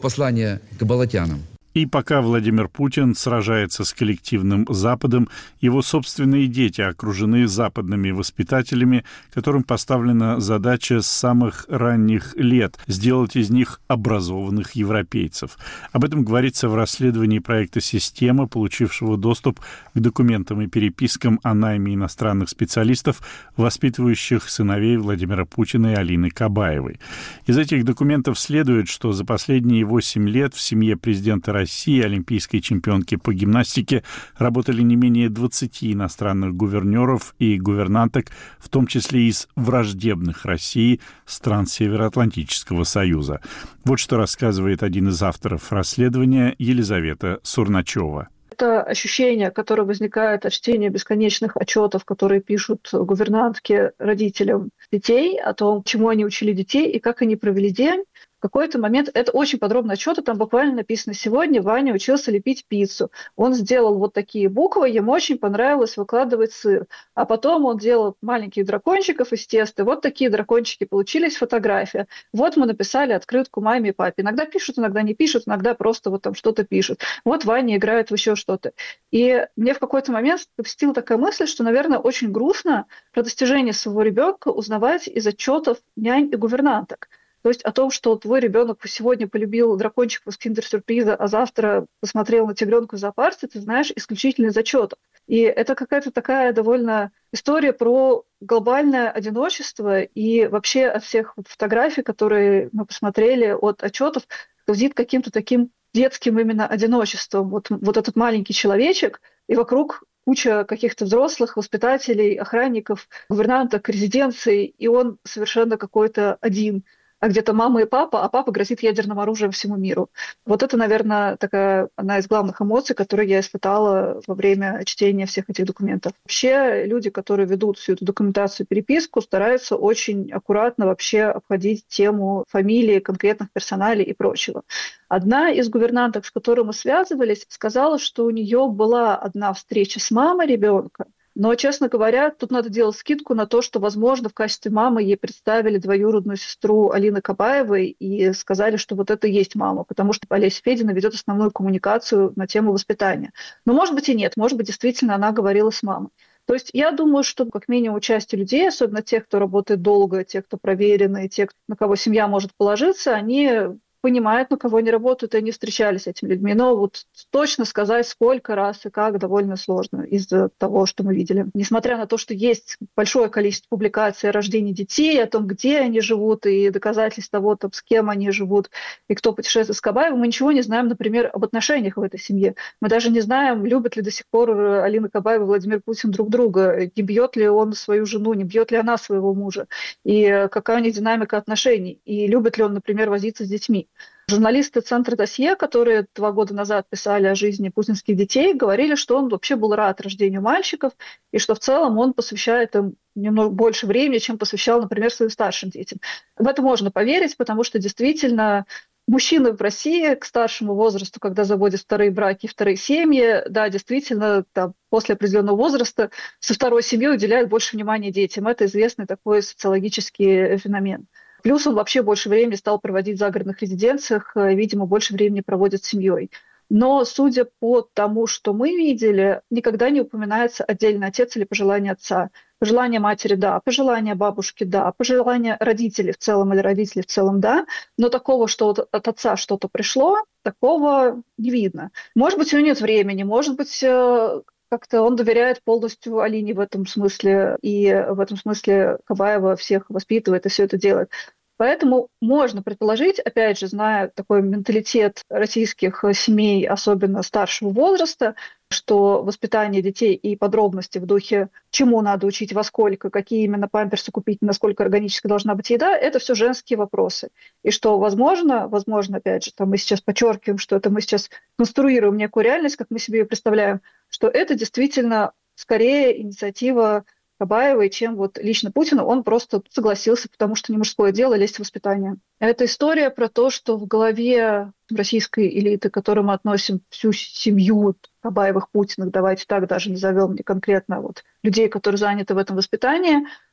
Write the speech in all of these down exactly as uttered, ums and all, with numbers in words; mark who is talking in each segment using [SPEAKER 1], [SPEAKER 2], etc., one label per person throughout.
[SPEAKER 1] послание к болотянам.
[SPEAKER 2] И пока Владимир Путин сражается с коллективным Западом, его собственные дети окружены западными воспитателями, которым поставлена задача с самых ранних лет сделать из них образованных европейцев. Об этом говорится в расследовании проекта «Система», получившего доступ к документам и перепискам о найме иностранных специалистов, воспитывающих сыновей Владимира Путина и Алины Кабаевой. Из этих документов следует, что за последние восемь лет в семье президента России России, олимпийской чемпионки по гимнастике, работали не менее двадцати иностранных гувернеров и гувернанток, в том числе из враждебных России стран Североатлантического союза. Вот что рассказывает один из авторов расследования Елизавета Сурначева.
[SPEAKER 3] Это ощущение, которое возникает от чтения бесконечных отчетов, которые пишут гувернантки родителям детей, о том, чему они учили детей и как они провели день. В какой-то момент, это очень подробный отчет, там буквально написано: сегодня Ваня учился лепить пиццу. Он сделал вот такие буквы, ему очень понравилось выкладывать сыр. А потом он делал маленьких дракончиков из теста. Вот такие дракончики получились, фотография. Вот мы написали открытку маме и папе. Иногда пишут, иногда не пишут, иногда просто вот там что-то пишут. Вот Ваня играет в еще что-то. И мне в какой-то момент посетила такая мысль, что, наверное, очень грустно про достижения своего ребенка узнавать из отчетов нянь и гувернанток. То есть о том, что твой ребенок сегодня полюбил дракончиков из киндер-сюрприза, а завтра посмотрел на тигренка в зоопарке, ты знаешь исключительно из отчетов. И это какая-то такая довольно история про глобальное одиночество и вообще от всех вот фотографий, которые мы посмотрели, от отчетов, сквозит каким-то таким детским именно одиночеством. Вот, вот этот маленький человечек, и вокруг куча каких-то взрослых, воспитателей, охранников, гувернанток, резиденций, и он совершенно какой-то один. А где-то мама и папа, а папа грозит ядерным оружием всему миру. Вот это, наверное, такая одна из главных эмоций, которые я испытала во время чтения всех этих документов. Вообще люди, которые ведут всю эту документацию, переписку, стараются очень аккуратно вообще обходить тему фамилии, конкретных персоналей и прочего. Одна из гувернанток, с которой мы связывались, сказала, что у нее была одна встреча с мамой ребенка. Но, честно говоря, тут надо делать скидку на то, что, возможно, в качестве мамы ей представили двоюродную сестру Алины Кабаевой и сказали, что вот это и есть мама, потому что Олеся Федина ведет основную коммуникацию на тему воспитания. Но, может быть, и нет, может быть, действительно она говорила с мамой. То есть я думаю, что как минимум часть людей, особенно тех, кто работает долго, те, кто проверенные, те, на кого семья может положиться, они понимают, на кого они работают, и они встречались с этими людьми. Но вот точно сказать, сколько раз и как, довольно сложно из-за того, что мы видели. Несмотря на то, что есть большое количество публикаций о рождении детей, о том, где они живут, и доказательств того, там, с кем они живут, и кто путешествует с Кабаевым, мы ничего не знаем, например, об отношениях в этой семье. Мы даже не знаем, любят ли до сих пор Алина Кабаева и Владимир Путин друг друга, не бьет ли он свою жену, не бьет ли она своего мужа, и какая у них динамика отношений, и любит ли он, например, возиться с детьми. Журналисты Центра Досье, которые два года назад писали о жизни путинских детей, говорили, что он вообще был рад рождению мальчиков, и что в целом он посвящает им немного больше времени, чем посвящал, например, своим старшим детям. В это можно поверить, потому что действительно мужчины в России к старшему возрасту, когда заводят вторые браки, вторые семьи, да, действительно, там, после определенного возраста со второй семьей уделяют больше внимания детям. Это известный такой социологический феномен. Плюс он вообще больше времени стал проводить в загородных резиденциях, видимо, больше времени проводит с семьей. Но, судя по тому, что мы видели, никогда не упоминается отдельный отец или пожелание отца. Пожелание матери – да, пожелание бабушки – да, пожелание родителей в целом или родителей в целом – да, но такого, что от отца что-то пришло, такого не видно. Может быть, у него нет времени, может быть, как-то он доверяет полностью Алине в этом смысле, и в этом смысле Кабаева всех воспитывает и все это делает. Поэтому можно предположить, опять же, зная такой менталитет российских семей, особенно старшего возраста, что воспитание детей и подробности в духе, чему надо учить, во сколько, какие именно памперсы купить, насколько органически должна быть еда, это все женские вопросы. И что, возможно, возможно, опять же, там мы сейчас подчеркиваем, что это мы сейчас конструируем некую реальность, как мы себе ее представляем, что это действительно скорее инициатива Кабаевой, чем вот лично Путину. Он просто согласился, потому что не мужское дело лезть в воспитание. Это история про то, что в голове российской элиты, к которой мы относим всю семью Кабаевых, Путиных, давайте так даже назовем не конкретно вот людей, которые заняты в этом воспитании,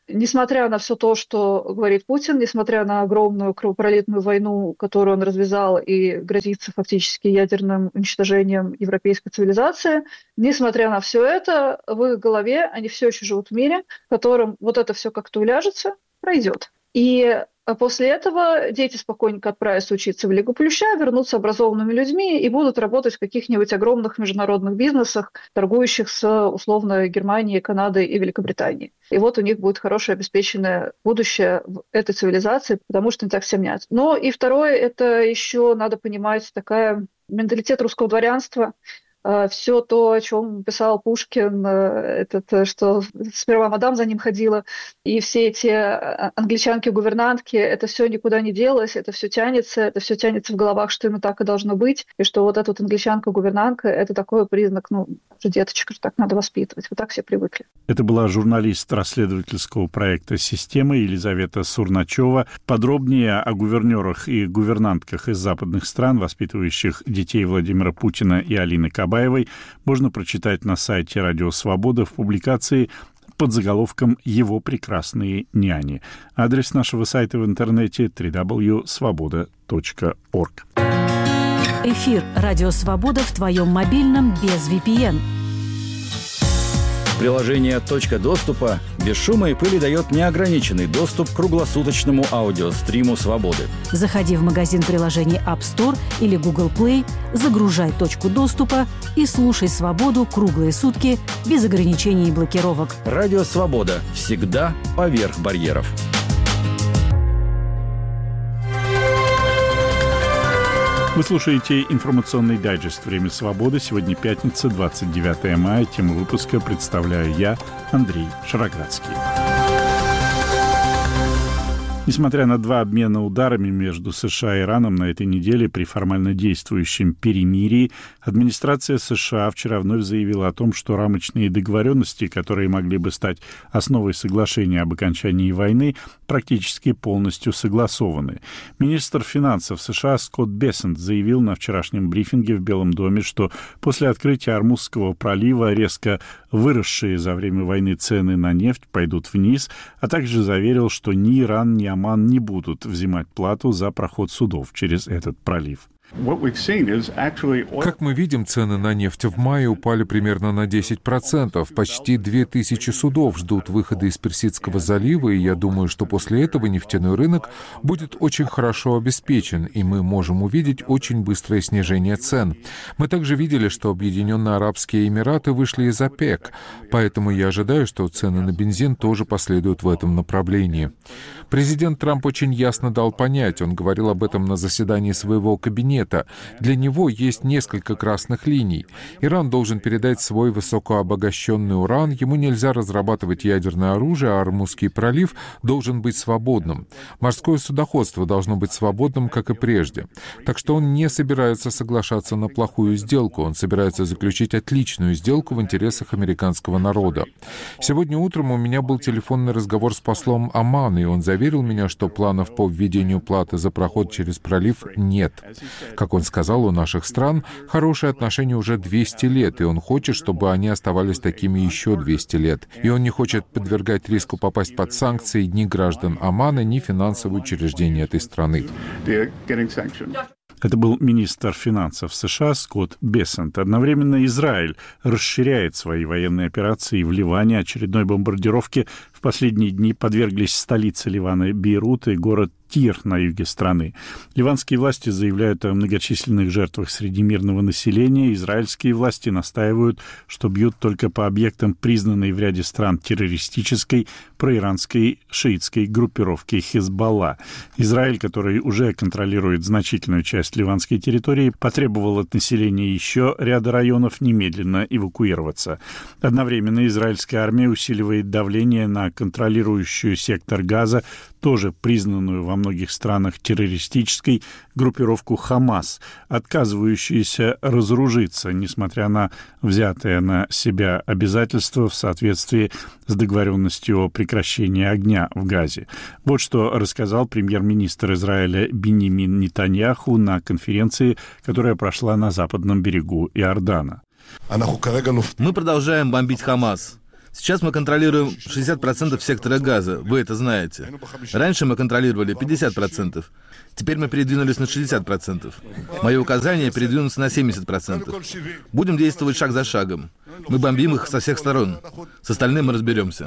[SPEAKER 3] несмотря на все то, что говорит Путин, несмотря на огромную кровопролитную войну, которую он развязал и грозится фактически ядерным уничтожением европейской цивилизации, несмотря на все это, в их голове они все еще живут в мире, в котором вот это все как-то уляжется, пройдет. И после этого дети спокойненько отправятся учиться в Лигу Плюща, вернутся образованными людьми и будут работать в каких-нибудь огромных международных бизнесах, торгующих с, условно, Германией, Канадой и Великобританией. И вот у них будет хорошее обеспеченное будущее в этой цивилизации, потому что не так всем нет. Но и второе, это еще надо понимать такая менталитет русского дворянства. Все то, о чем писал Пушкин, это, что сперва мадам за ним ходила, и все эти англичанки-гувернантки, это все никуда не делось, это все тянется, это все тянется в головах, что именно так и должно быть, и что вот эта вот англичанка-гувернантка – это такой признак, ну, деточка, так надо воспитывать. Вот так все привыкли.
[SPEAKER 2] Это была журналист расследовательского проекта «Система» Елизавета Сурначева. Подробнее о гувернерах и гувернантках из западных стран, воспитывающих детей Владимира Путина и Алины Кабаевой, можно прочитать на сайте «Радио Свобода» в публикации под заголовком «Его прекрасные няни». Адрес нашего сайта в интернете дабл ю дабл ю дабл ю точка свобода точка орг.
[SPEAKER 1] Эфир «Радио Свобода» в твоем мобильном без ви пи эн.
[SPEAKER 4] Приложение «Точка доступа» без шума и пыли дает неограниченный доступ к круглосуточному аудиостриму «Свободы».
[SPEAKER 1] Заходи в магазин приложений App Store или Google Play, загружай «Точку доступа» и слушай «Свободу» круглые сутки без ограничений и блокировок.
[SPEAKER 4] Радио «Свобода» всегда поверх барьеров.
[SPEAKER 2] Вы слушаете информационный дайджест «Время свободы». Сегодня пятница, двадцать девятое мая. Тему выпуска представляю я, Андрей Шароградский. Несмотря на два обмена ударами между США и Ираном на этой неделе при формально действующем перемирии, администрация США вчера вновь заявила о том, что рамочные договоренности, которые могли бы стать основой соглашения об окончании войны, практически полностью согласованы. Министр финансов США Скотт Бессент заявил на вчерашнем брифинге в Белом доме, что после открытия Ормузского пролива резко выросшие за время войны цены на нефть пойдут вниз, а также заверил, что ни Иран, ни Оман не будут взимать плату за проход судов через этот пролив.
[SPEAKER 5] Как мы видим, цены на нефть в мае упали примерно на десять процентов. Почти две тысячи судов ждут выхода из Персидского залива, и я думаю, что после этого нефтяной рынок будет очень хорошо обеспечен, и мы можем увидеть очень быстрое снижение цен. Мы также видели, что Объединенные Арабские Эмираты вышли из ОПЕК, поэтому я ожидаю, что цены на бензин тоже последуют в этом направлении. Президент Трамп очень ясно дал понять, он говорил об этом на заседании своего кабинета. Для него есть несколько красных линий. Иран должен передать свой высокообогащенный уран, ему нельзя разрабатывать ядерное оружие, а Ормузский пролив должен быть свободным. Морское судоходство должно быть свободным, как и прежде. Так что он не собирается соглашаться на плохую сделку, он собирается заключить отличную сделку в интересах американского народа. Сегодня утром у меня был телефонный разговор с послом Омана, и он заверил меня, что планов по введению платы за проход через пролив нет. Как он сказал, у наших стран хорошие отношения уже двести лет, и он хочет, чтобы они оставались такими еще двести лет. И он не хочет подвергать риску попасть под санкции ни граждан Омана, ни финансовые учреждения этой страны.
[SPEAKER 2] Это был министр финансов США Скотт Бессент. Одновременно Израиль расширяет свои военные операции в Ливане. Очередной бомбардировке в последние дни подверглись столица Ливана Бейрут и город Тир на юге страны. Ливанские власти заявляют о многочисленных жертвах среди мирного населения. Израильские власти настаивают, что бьют только по объектам, признанной в ряде стран террористической проиранской шиитской группировки Хизбалла. Израиль, который уже контролирует значительную часть ливанской территории, потребовал от населения еще ряда районов немедленно эвакуироваться. Одновременно израильская армия усиливает давление на контролирующую сектор Газа, тоже признанную во многих странах террористической, группировку «Хамас», отказывающуюся разоружиться, несмотря на взятые на себя обязательства в соответствии с договоренностью о прекращении огня в Газе. Вот что рассказал премьер-министр Израиля Биньямин Нетаньяху на конференции, которая прошла на западном берегу Иордана.
[SPEAKER 6] Мы продолжаем бомбить «Хамас». Сейчас мы контролируем шестьдесят процентов сектора газа, вы это знаете. Раньше мы контролировали пятьдесят процентов. Теперь мы передвинулись на шестьдесят процентов. Мое указание передвинуться на семьдесят процентов. Будем действовать шаг за шагом. Мы бомбим их со всех сторон. С остальным мы разберемся.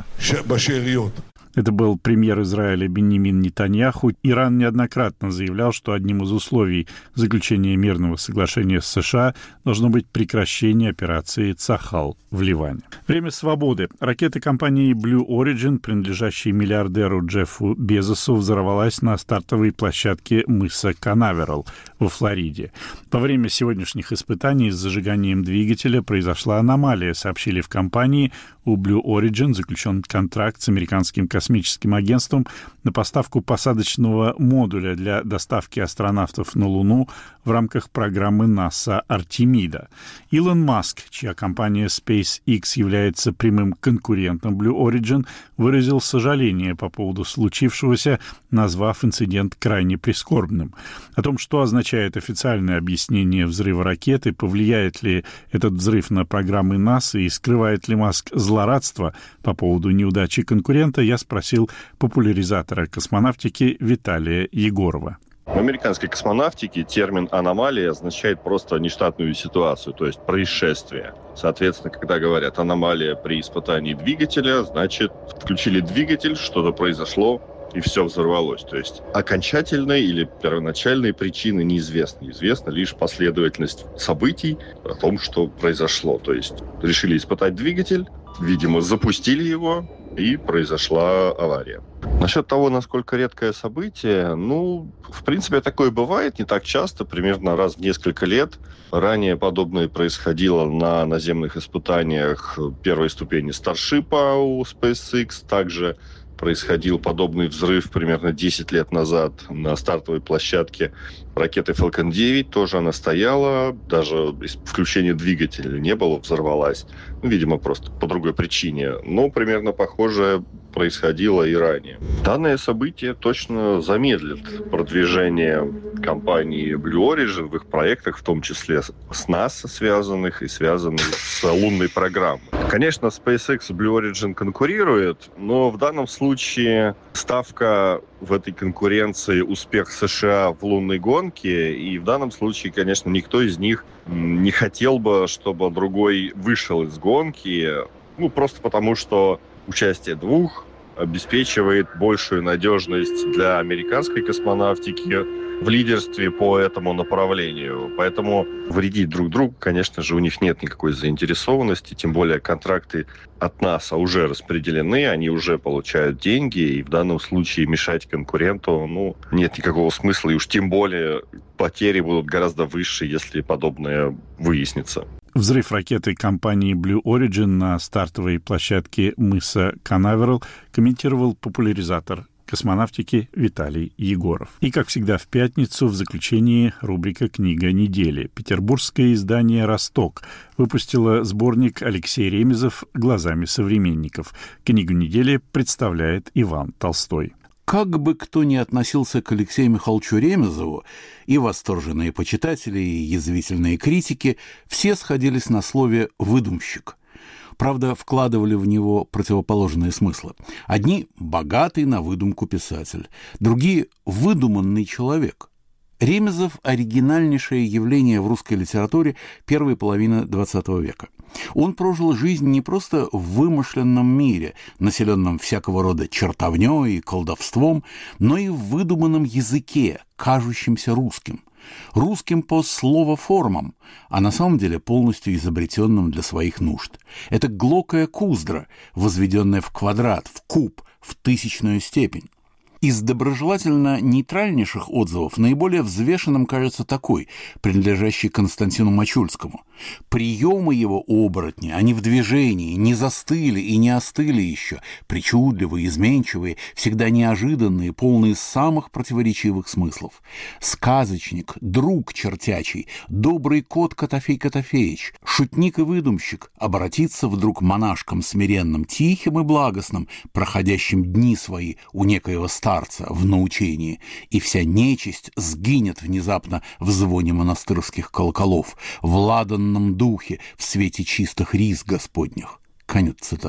[SPEAKER 2] Это был премьер Израиля Беньямин Нетаньяху. Иран неоднократно заявлял, что одним из условий заключения мирного соглашения с США должно быть прекращение операции «Цахал» в Ливане. Время свободы. Ракета компании Blue Origin, принадлежащей миллиардеру Джеффу Безосу, взорвалась на стартовой площадке мыса Канаверал во Флориде. Во время сегодняшних испытаний с зажиганием двигателя произошла аномалия, сообщили в компании. У Blue Origin заключен контракт с американским космическим агентством на поставку посадочного модуля для доставки астронавтов на Луну в рамках программы НАСА «Артемида». Илон Маск, чья компания SpaceX является прямым конкурентом Blue Origin, выразил сожаление по поводу случившегося, назвав инцидент крайне прискорбным. О том, что означает официальное объяснение взрыва ракеты, повлияет ли этот взрыв на программы НАСА и скрывает ли Маск злорадство по поводу неудачи конкурента, я спросил популяризатора космонавтики Виталия Егорова.
[SPEAKER 7] В американской космонавтике термин «аномалия» означает просто нештатную ситуацию, то есть происшествие. Соответственно, когда говорят «аномалия при испытании двигателя», значит, включили двигатель, что-то произошло, и все взорвалось. То есть окончательной или первоначальной причины неизвестны. Известна лишь последовательность событий о том, что произошло. То есть решили испытать двигатель, видимо, запустили его, и произошла авария. Насчет того, насколько редкое событие, ну, в принципе, такое бывает не так часто, примерно раз в несколько лет. Ранее подобное происходило на наземных испытаниях первой ступени Старшипа у SpaceX, также происходил подобный взрыв примерно десять лет назад на стартовой площадке ракеты Falcon девять. Тоже она стояла, даже включения двигателя не было, взорвалась. Ну, видимо, просто по другой причине. Но примерно похожее происходило и ранее. Данное событие точно замедлит продвижение компании Blue Origin в их проектах, в том числе с НАСА связанных и связанных с лунной программой. Конечно, SpaceX и Blue Origin конкурируют, но в данном случае ставка в этой конкуренции успех США в лунной гонке, и в данном случае, конечно, никто из них не хотел бы, чтобы другой вышел из гонки, ну, просто потому что участие двух обеспечивает большую надежность для американской космонавтики в лидерстве по этому направлению. Поэтому вредить друг другу, конечно же, у них нет никакой заинтересованности, тем более контракты от НАСА уже распределены, они уже получают деньги, и в данном случае мешать конкуренту, ну, нет никакого смысла, и уж тем более потери будут гораздо выше, если подобное выяснится.
[SPEAKER 2] Взрыв ракеты компании Blue Origin на стартовой площадке мыса Канаверал комментировал популяризатор космонавтики Виталий Егоров. И, как всегда, в пятницу в заключении рубрика «Книга недели». Петербургское издание «Росток» выпустило сборник «Алексей Ремезов. Глазами современников». Книгу недели представляет Иван Толстой.
[SPEAKER 8] Как бы кто ни относился к Алексею Михайловичу Ремезову, и восторженные почитатели, и язвительные критики, все сходились на слове «выдумщик». Правда, вкладывали в него противоположные смыслы. Одни – богатый на выдумку писатель, другие – выдуманный человек. Ремезов – оригинальнейшее явление в русской литературе первой половины двадцатого века. Он прожил жизнь не просто в вымышленном мире, населенном всякого рода чертовнёй и колдовством, но и в выдуманном языке, кажущемся русским. Русским по словоформам, а на самом деле полностью изобретенным для своих нужд. Это глокая куздра, возведенная в квадрат, в куб, в тысячную степень. Из доброжелательно нейтральнейших отзывов наиболее взвешенным кажется такой, принадлежащий Константину Мачульскому. Приемы его оборотни, они в движении, не застыли и не остыли еще, причудливые, изменчивые, всегда неожиданные, полные самых противоречивых смыслов. Сказочник, друг чертячий, добрый кот Котофей Котофеич, шутник и выдумщик, обратится вдруг монашком смиренным, тихим и благостным, проходящим дни свои у некоего старца в научении, и вся нечисть сгинет внезапно в звоне монастырских колоколов, в ладанном духе, в свете чистых рис Господних. Конец цитаты.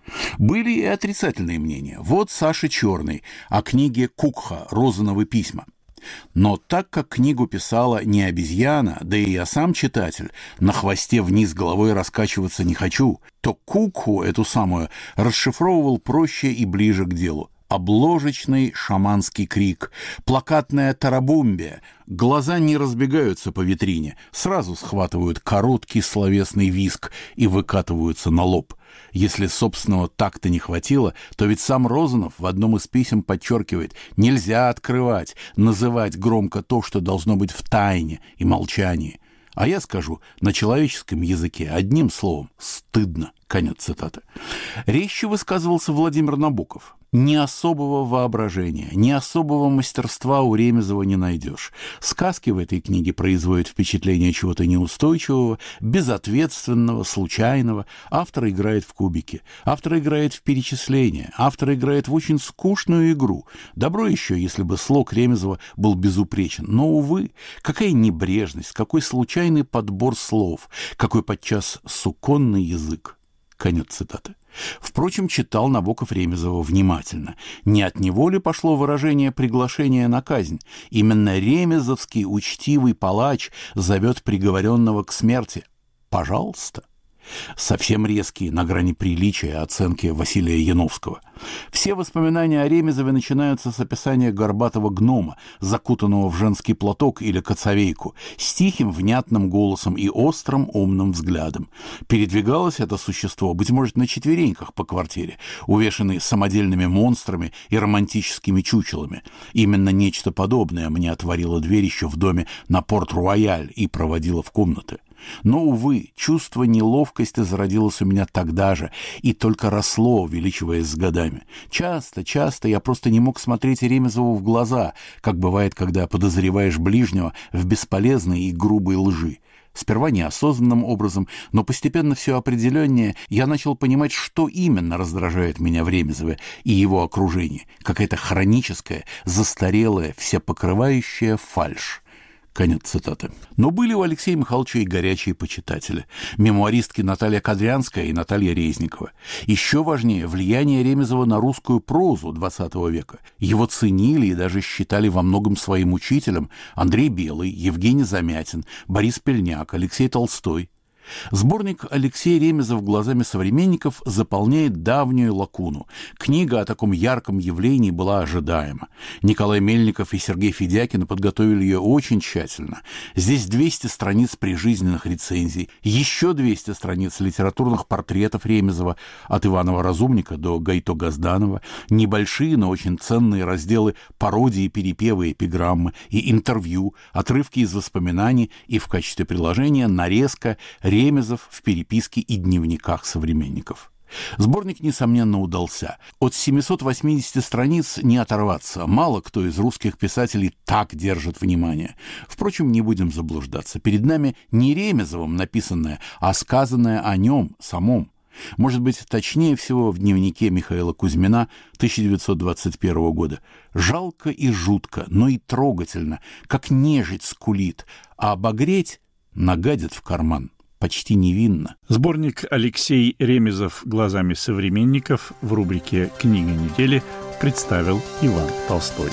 [SPEAKER 8] Были и отрицательные мнения. Вот Саша Черный о книге Кукха «Розановы письма». Но так как книгу писала не обезьяна, да и я сам читатель, на хвосте вниз головой раскачиваться не хочу, то Кукху эту самую расшифровывал проще и ближе к делу. Обложечный шаманский крик, плакатная тарабумбия. Глаза не разбегаются по витрине, сразу схватывают короткий словесный визг и выкатываются на лоб. Если собственного такта не хватило, то ведь сам Розанов в одном из писем подчеркивает: нельзя открывать, называть громко то, что должно быть в тайне и молчании. А я скажу на человеческом языке одним словом: стыдно. Конец цитаты. Резче высказывался Владимир Набоков. Ни особого воображения, ни особого мастерства у Ремезова не найдешь. Сказки в этой книге производят впечатление чего-то неустойчивого, безответственного, случайного. Автор играет в кубики, автор играет в перечисления, автор играет в очень скучную игру. Добро еще, если бы слог Ремезова был безупречен. Но, увы, какая небрежность, какой случайный подбор слов, какой подчас суконный язык. Конец цитаты. Впрочем, читал Набоков Ремезова внимательно. Не от него ли пошло выражение приглашения на казнь? Именно ремезовский учтивый палач зовет приговоренного к смерти. Пожалуйста. Совсем резкие, на грани приличия, оценки Василия Яновского. Все воспоминания о Ремезове начинаются с описания горбатого гнома, закутанного в женский платок или коцовейку, с тихим, внятным голосом и острым, умным взглядом. Передвигалось это существо, быть может, на четвереньках по квартире, увешанной самодельными монстрами и романтическими чучелами. Именно нечто подобное мне отворило дверь еще в доме на Порт-Рояль и проводило в комнаты. Но, увы, чувство неловкости зародилось у меня тогда же и только росло, увеличиваясь с годами. Часто, часто я просто не мог смотреть Ремезову в глаза, как бывает, когда подозреваешь ближнего в бесполезной и грубой лжи. Сперва неосознанным образом, но постепенно все определеннее я начал понимать, что именно раздражает меня в Ремезове и его окружении. Какая-то хроническая, застарелая, всепокрывающая фальшь. Конец цитаты. Но были у Алексея Михайловича и горячие почитатели. Мемуаристки Наталья Кадрянская и Наталья Резникова. Еще важнее влияние Ремезова на русскую прозу двадцатого века. Его ценили и даже считали во многом своим учителем Андрей Белый, Евгений Замятин, Борис Пельняк, Алексей Толстой. Сборник «Алексей Ремезов глазами современников» заполняет давнюю лакуну. Книга о таком ярком явлении была ожидаема. Николай Мельников и Сергей Федякин подготовили ее очень тщательно. Здесь двести страниц прижизненных рецензий, еще двести страниц литературных портретов Ремезова от Иванова Разумника до Гайто Газданова, небольшие, но очень ценные разделы пародии, перепевы, эпиграммы и интервью, отрывки из воспоминаний и в качестве приложения нарезка Ремезов в переписке и дневниках современников. Сборник, несомненно, удался. От семисот восьмидесяти страниц не оторваться. Мало кто из русских писателей так держит внимание. Впрочем, не будем заблуждаться. Перед нами не Ремезовым написанное, а сказанное о нем самом. Может быть, точнее всего в дневнике Михаила Кузьмина тысяча девятьсот двадцать первого года. Жалко и жутко, но и трогательно, как нежить скулит, а обогреть нагадит в карман. Почти невинно.
[SPEAKER 2] Сборник «Алексей Ремезов глазами современников» в рубрике «Книга недели» представил Иван Толстой.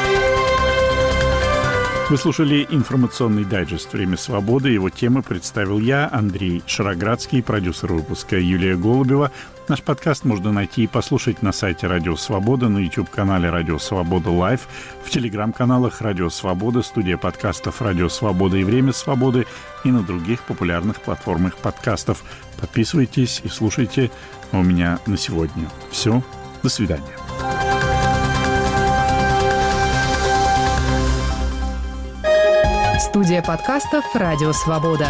[SPEAKER 2] Вы слушали информационный дайджест «Время свободы». Его темы представил я, Андрей Шароградский, продюсер выпуска Юлия Голубева. Наш подкаст можно найти и послушать на сайте «Радио Свобода», на YouTube-канале «Радио Свобода Лайв», в телеграм-каналах «Радио Свобода», студия подкастов «Радио Свобода» и «Время свободы» и на других популярных платформах подкастов. Подписывайтесь и слушайте. А у меня на сегодня все. До свидания.
[SPEAKER 9] Студия подкастов «Радио Свобода».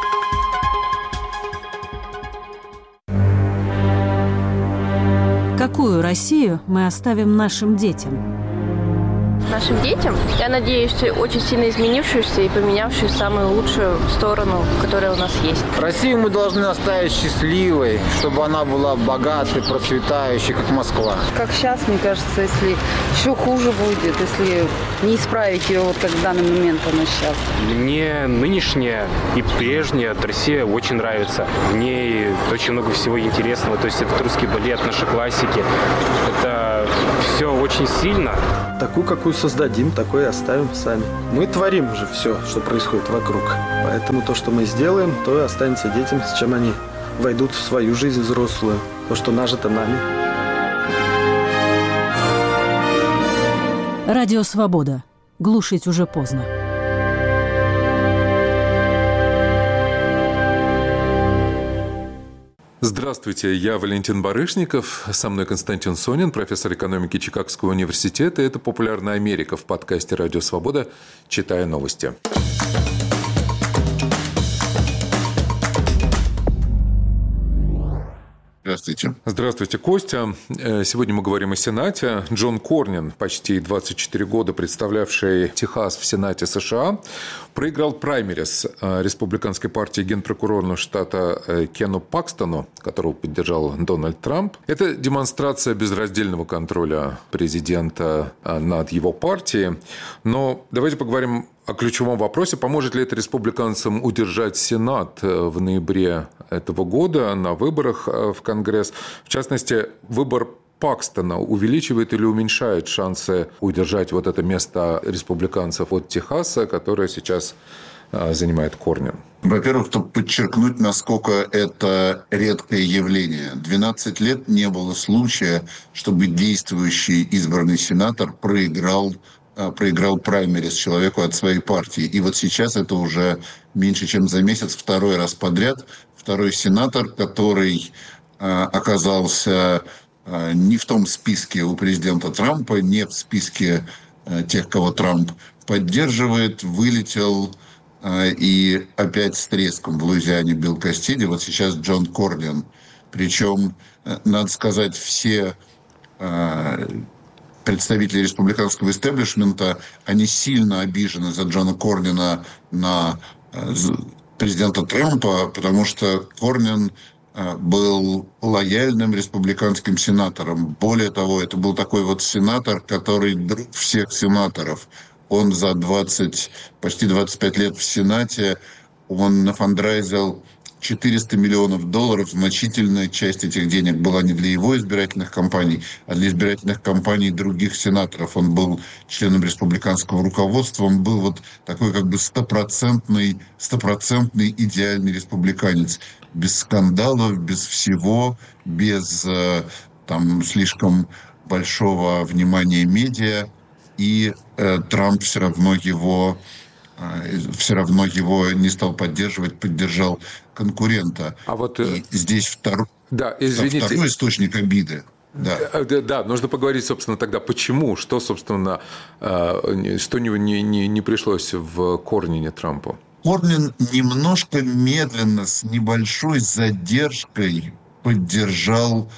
[SPEAKER 1] Какую Россию мы оставим нашим детям?
[SPEAKER 10] Нашим детям, я надеюсь, очень сильно изменившуюся и поменявшую в самую лучшую сторону, которая у нас есть.
[SPEAKER 11] Россию мы должны оставить счастливой, чтобы она была богатой, процветающей, как Москва.
[SPEAKER 12] Как сейчас, мне кажется, если еще хуже будет, если не исправить ее, вот как в данный момент она сейчас.
[SPEAKER 13] Мне нынешняя и прежняя Россия очень нравится. В ней очень много всего интересного. То есть это русский балет, наши классики. Это все очень сильно.
[SPEAKER 14] Такую, какую создадим, такой и оставим сами. Мы творим же все, что происходит вокруг. Поэтому то, что мы сделаем, то и останется детям, с чем они войдут в свою жизнь взрослую. То, что нажито нами.
[SPEAKER 1] Радио «Свобода». Глушить уже поздно.
[SPEAKER 5] Здравствуйте, я Валентин Барышников, со мной Константин Сонин, профессор экономики Чикагского университета. Это «Популярная Америка» в подкасте «Радио Свобода». Читаю новости.
[SPEAKER 15] Здравствуйте.
[SPEAKER 5] Здравствуйте, Костя. Сегодня мы говорим о Сенате. Джон Корнин, почти двадцать четыре года представлявший Техас в Сенате США, проиграл праймерис республиканской партии генпрокурора штата Кену Пакстону, которого поддержал Дональд Трамп. Это демонстрация безраздельного контроля президента над его партией. Но давайте поговорим о ключевом вопросе, поможет ли это республиканцам удержать Сенат в ноябре этого года на выборах в Конгресс. В частности, выбор Пакстона увеличивает или уменьшает шансы удержать вот это место республиканцев от Техаса, которое сейчас занимает Корнин?
[SPEAKER 15] Во-первых, чтобы подчеркнуть, насколько это редкое явление. двенадцать лет не было случая, чтобы действующий избранный сенатор проиграл проиграл праймерис человеку от своей партии. И вот сейчас это уже меньше, чем за месяц, второй раз подряд. Второй сенатор, который э, оказался э, не в том списке у президента Трампа, не в списке э, тех, кого Трамп поддерживает, вылетел э, и опять с треском в Луизиане Билл Кастиди. Вот сейчас Джон Корнин. Причем, э, надо сказать, все... Э, представители республиканского истеблишмента, они сильно обижены за Джона Корнина на президента Трампа, потому что Корнин был лояльным республиканским сенатором. Более того, это был такой вот сенатор, который друг всех сенаторов. Он за двадцать, почти двадцать пять лет в Сенате, он нафандрайзил четыреста миллионов долларов. Значительная часть этих денег была не для его избирательных кампаний, а для избирательных кампаний других сенаторов. Он был членом республиканского руководства, он был вот такой как бы стопроцентный, стопроцентный идеальный республиканец. Без скандалов, без всего, без там слишком большого внимания медиа. И э, Трамп все равно его... все равно его не стал поддерживать, поддержал конкурента. А вот и здесь втор...
[SPEAKER 5] да, извините.
[SPEAKER 15] второй источник обиды. Да.
[SPEAKER 5] Да, да, нужно поговорить, собственно, тогда, почему, что, собственно, что не, не, не пришлось в Корнине Трампу?
[SPEAKER 15] Корнин немножко медленно, с небольшой задержкой поддержал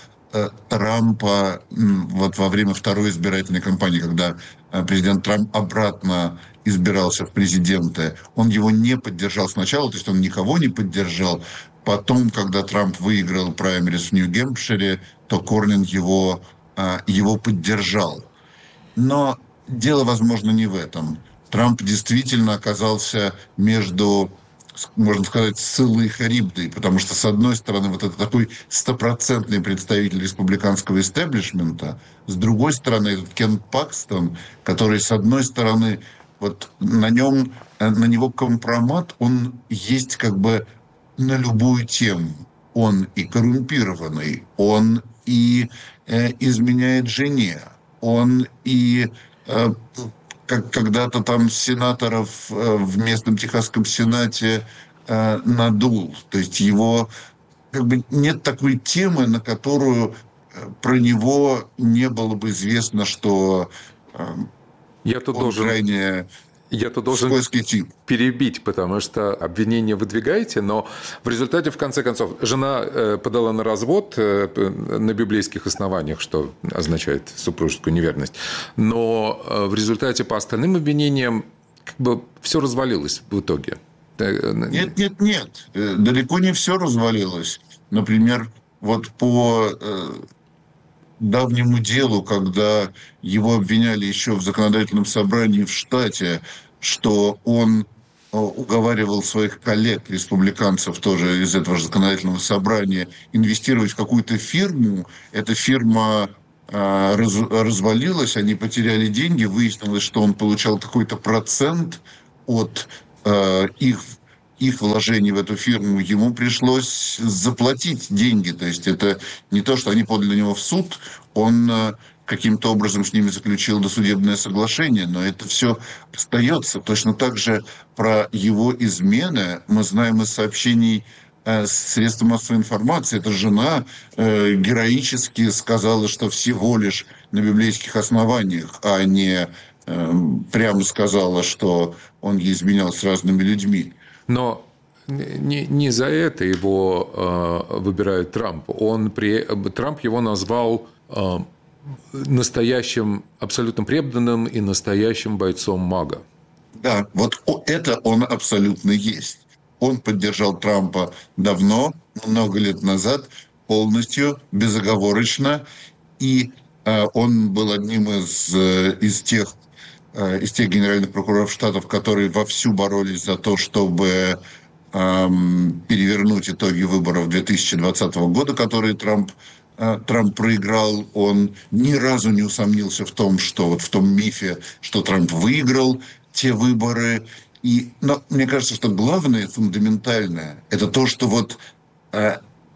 [SPEAKER 15] Трампа вот во время второй избирательной кампании, когда президент Трамп обратно избирался в президенты. Он его не поддержал сначала, то есть он никого не поддержал. Потом, когда Трамп выиграл праймерис в Нью-Гэмпшире, то Корнин его, его поддержал. Но дело, возможно, не в этом. Трамп действительно оказался между, можно сказать, Сциллой и Харибдой, потому что, с одной стороны, вот это такой стопроцентный представитель республиканского истеблишмента, с другой стороны, этот Кен Пакстон, который, с одной стороны, вот на нем, на него компромат, он есть как бы на любую тему. Он и коррумпированный, он и э, изменяет жене, он и э, как когда-то там сенаторов э, в местном Техасском Сенате э, надул. То есть его как бы нет такой темы, на которую э, про него не было бы известно, что э,
[SPEAKER 5] Я тут
[SPEAKER 15] он
[SPEAKER 5] должен...
[SPEAKER 15] крайне...
[SPEAKER 5] Я тут должен перебить, потому что обвинения выдвигаете, но в результате, в конце концов, жена подала на развод на библейских основаниях, что означает супружескую неверность. Но в результате по остальным обвинениям как бы все развалилось в итоге.
[SPEAKER 15] Нет, нет, нет. Далеко не все развалилось. Например, вот по давнему делу, когда его обвиняли еще в законодательном собрании в штате, что он уговаривал своих коллег, республиканцев тоже из этого же законодательного собрания, инвестировать в какую-то фирму. Эта фирма э, раз, развалилась, они потеряли деньги, выяснилось, что он получал какой-то процент от э, их, их вложений в эту фирму. Ему пришлось заплатить деньги. То есть это не то, что они подали на него в суд, он э, каким-то образом с ними заключил досудебное соглашение, но это все остается. Точно так же про его измены мы знаем из сообщений э, средств массовой информации. Эта жена э, героически сказала, что всего лишь на библейских основаниях, а не э, прямо сказала, что он ей изменял с разными людьми.
[SPEAKER 5] Но не, не за это его э, выбирает Трамп. Он при, Трамп его назвал э, настоящим, абсолютно преданным и настоящим бойцом МАГА.
[SPEAKER 15] Да, вот это он абсолютно есть. Он поддержал Трампа давно, много лет назад, полностью, безоговорочно. И э, он был одним из, э, из, тех, э, из тех генеральных прокуроров штатов, которые вовсю боролись за то, чтобы э, перевернуть итоги выборов две тысячи двадцатого года, которые Трамп Трамп проиграл, он ни разу не усомнился в том, что вот в том мифе, что Трамп выиграл те выборы. И, но мне кажется, что главное, фундаментальное, это то, что вот э,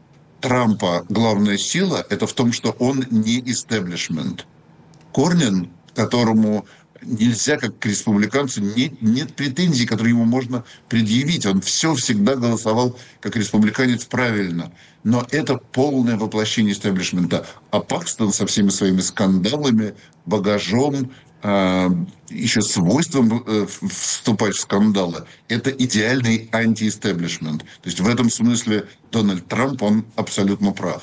[SPEAKER 15] Трампа главная сила, это в том, что он не истеблишмент. Корнин, которому нельзя, как к республиканцу, нет, нет претензий, которые ему можно предъявить. Он все всегда голосовал как республиканец правильно. Но это полное воплощение истеблишмента. А Пакстон со всеми своими скандалами, багажом, э, еще свойством э, вступать в скандалы, это идеальный антиэстеблишмент. То есть в этом смысле Дональд Трамп, он абсолютно прав.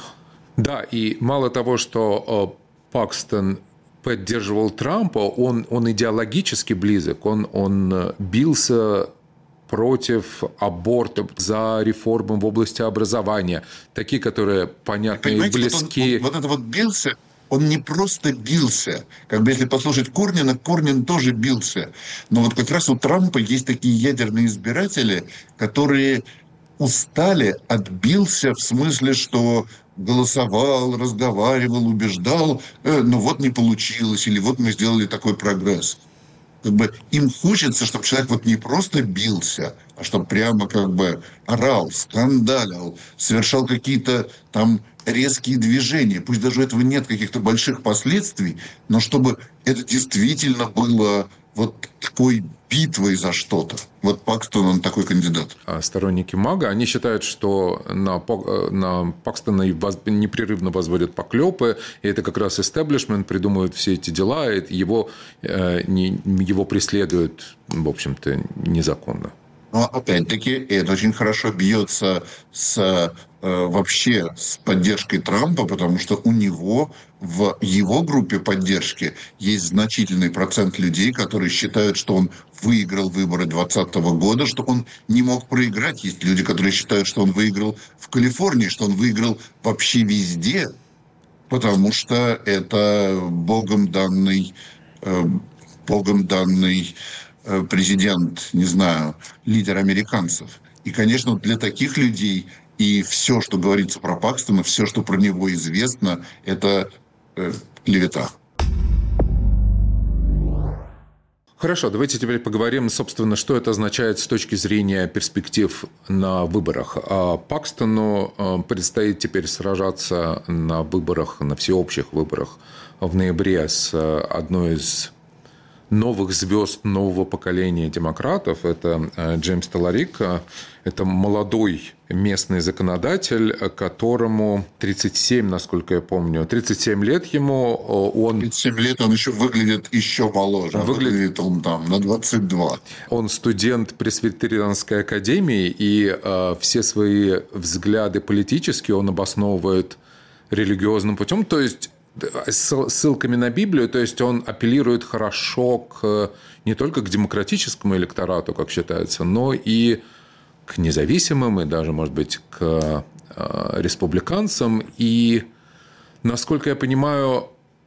[SPEAKER 5] Да, и мало того, что э, Пакстон поддерживал Трампа, он, он идеологически близок, он, он бился против абортов, за реформы в области образования, такие, которые понятны и близки.
[SPEAKER 15] Вот, он, вот это вот бился, он не просто бился. Как бы если послушать Корнина, Корнин тоже бился. Но вот как раз у Трампа есть такие ядерные избиратели, которые устали, отбился в смысле, что голосовал, разговаривал, убеждал, э, но вот не получилось, или вот мы сделали такой прогресс. Как бы им хочется, чтобы человек вот не просто бился, а чтобы прямо как бы орал, скандалил, совершал какие-то там резкие движения. Пусть даже у этого нет каких-то больших последствий, но чтобы это действительно было вот такой битвой за что-то. Вот Пакстон, он такой кандидат.
[SPEAKER 5] А сторонники МАГА, они считают, что на, на Пакстона непрерывно возводят поклепы, и это как раз истеблишмент придумывает все эти дела, и его, его преследуют, в общем-то, незаконно.
[SPEAKER 15] Но опять-таки это очень хорошо бьется с, вообще с поддержкой Трампа, потому что у него в его группе поддержки есть значительный процент людей, которые считают, что он выиграл выборы двадцатого года, что он не мог проиграть. Есть люди, которые считают, что он выиграл в Калифорнии, что он выиграл вообще везде, потому что это богом данный, богом данный президент, не знаю, лидер американцев. И, конечно, для таких людей и все, что говорится про Пакстона, все, что про него известно, это э, клевета.
[SPEAKER 5] Хорошо, давайте теперь поговорим, собственно, что это означает с точки зрения перспектив на выборах. Пакстону предстоит теперь сражаться на выборах, на всеобщих выборах в ноябре с одной из новых звезд нового поколения демократов. Это Джеймс Таларик. Это молодой местный законодатель, которому тридцать семь, насколько я помню. тридцать семь лет ему. Он...
[SPEAKER 15] тридцать семь лет он еще выглядит еще моложе. Выглядит... выглядит он там на двадцать два.
[SPEAKER 5] Он студент Пресвитерианской академии, и э, все свои взгляды политические он обосновывает религиозным путем. То есть ссылками на Библию, то есть он апеллирует хорошо к, не только к демократическому электорату, как считается, но и к независимым, и даже, может быть, к республиканцам. И Насколько я понимаю,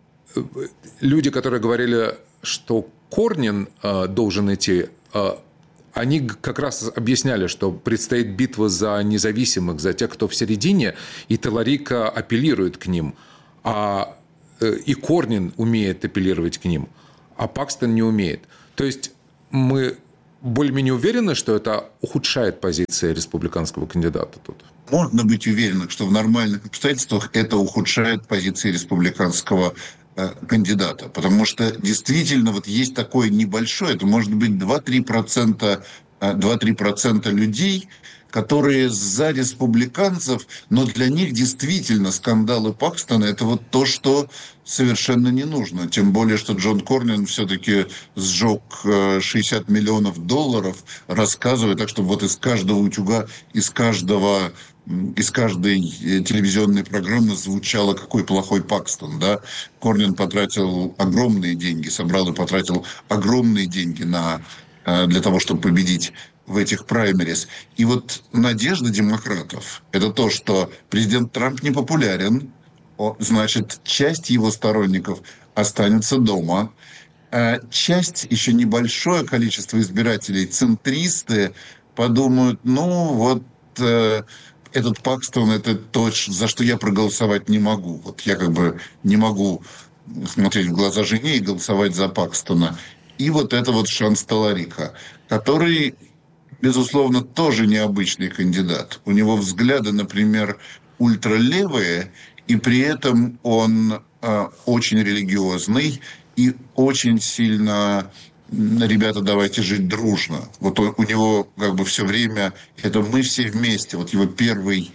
[SPEAKER 5] люди, которые говорили, что Корнин э, должен идти, э, они как раз объясняли, что предстоит битва за независимых, за тех, кто в середине, и Таларика апеллирует к ним, а, э, и Корнин умеет апеллировать к ним, а Пакстон не умеет. То есть мы более-менее уверены, что это ухудшает позиции республиканского кандидата тут?
[SPEAKER 15] Можно быть уверенным, что в нормальных обстоятельствах это ухудшает позиции республиканского э, кандидата. Потому что действительно вот есть такое небольшое, это может быть два-три процента, два-три процента людей, которые за республиканцев, но для них действительно скандалы Пакстона – это вот то, что совершенно не нужно. Тем более, что Джон Корнин все-таки сжег шестьдесят миллионов долларов, рассказывая так, чтобы вот из каждого утюга, из каждого... из каждой телевизионной программы звучало, какой плохой Пакстон. Да? Корнин потратил огромные деньги, собрал и потратил огромные деньги на, для того, чтобы победить в этих праймерис. И вот надежда демократов – это то, что президент Трамп не популярен, значит, часть его сторонников останется дома, а часть, еще небольшое количество избирателей, центристы, подумают, ну вот э, этот Пакстон – это то, за что я проголосовать не могу. Вот я как бы не могу смотреть в глаза жене и голосовать за Пакстона. И вот это вот шанс Таларика, который... безусловно, тоже необычный кандидат. У него взгляды, например, ультралевые, и при этом он э, очень религиозный и очень сильно «ребята, давайте жить дружно». Вот он, у него как бы все время это «мы все вместе». Вот его первый,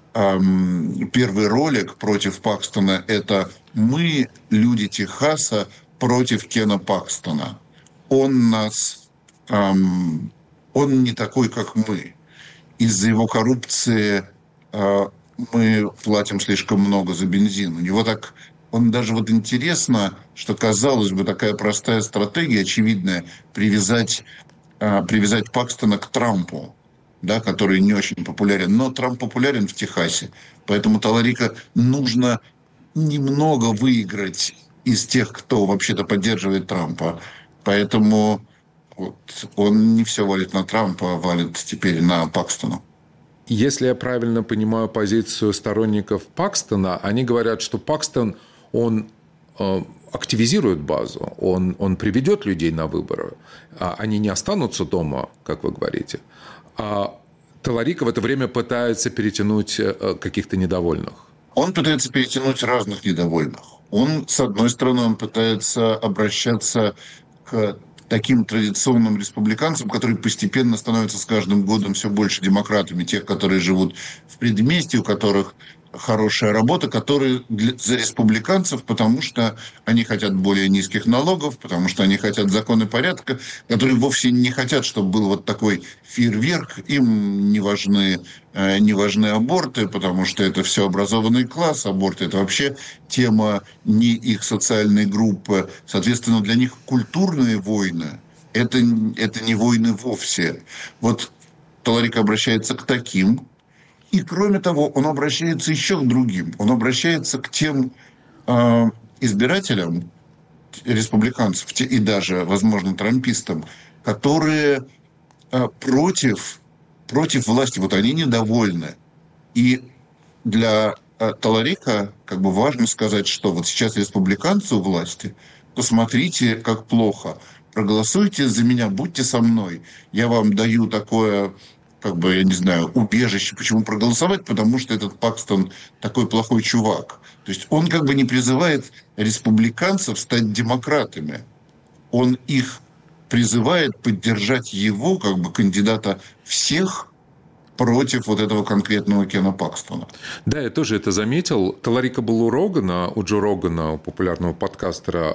[SPEAKER 15] эм, первый ролик против Пакстона – это «мы, люди Техаса, против Кена Пакстона». Он нас... Эм, Он не такой, как мы. Из-за его коррупции э, мы платим слишком много за бензин. У него так... Он даже вот интересно, что, казалось бы, такая простая стратегия, очевидная, привязать, э, привязать Пакстона к Трампу, да, который не очень популярен. Но Трамп популярен в Техасе. Поэтому Таларика нужно немного выиграть из тех, кто вообще-то поддерживает Трампа. Поэтому... Вот. Он не все валит на Трампа, а валит теперь на Пакстона.
[SPEAKER 5] Если я правильно понимаю позицию сторонников Пакстона, они говорят, что Пакстон, он э, активизирует базу, он, он приведет людей на выборы, а они не останутся дома, как вы говорите. А Таларика в это время пытается перетянуть э, каких-то недовольных.
[SPEAKER 15] Он пытается перетянуть разных недовольных. Он, с одной стороны, он пытается обращаться к таким традиционным республиканцам, которые постепенно становятся с каждым годом все больше демократами, тех, которые живут в предместье, у которых хорошая работа, которые для, за республиканцев, потому что они хотят более низких налогов, потому что они хотят закона и порядка, которые вовсе не хотят, чтобы был вот такой фейерверк, им не важны, э, не важны аборты, потому что это все образованный класс, аборты – это вообще тема не их социальной группы, соответственно, для них культурные войны – это, это не войны вовсе. Вот Таларик обращается к таким. И, кроме того, он обращается еще к другим. Он обращается к тем э, избирателям, республиканцев, и даже, возможно, трампистам, которые э, против, против власти. Вот они недовольны. И для э, Таларика как бы важно сказать, что вот сейчас республиканцы у власти, посмотрите, как плохо. Проголосуйте за меня, будьте со мной. Я вам даю такое... как бы, я не знаю, убежище. Почему проголосовать? Потому что этот Пакстон такой плохой чувак. То есть он как бы не призывает республиканцев стать демократами. Он их призывает поддержать его, как бы, кандидата всех против вот этого конкретного Кена Пакстона.
[SPEAKER 5] Да, я тоже это заметил. Таларика был у Рогана, у Джо Рогана, у популярного подкастера.